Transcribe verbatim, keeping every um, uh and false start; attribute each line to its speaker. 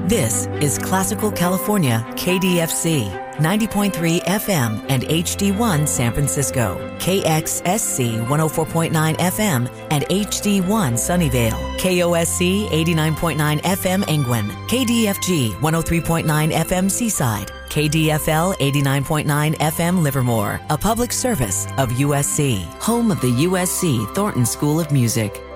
Speaker 1: This is Classical California K D F C, ninety point three F M and H D one San Francisco, K X S C one oh four point nine F M and H D one Sunnyvale, K O S C eighty-nine point nine F M Angwin, K D F G one oh three point nine F M Seaside, K D F L eighty-nine point nine F M Livermore, a public service of U S C, home of the U S C Thornton School of Music.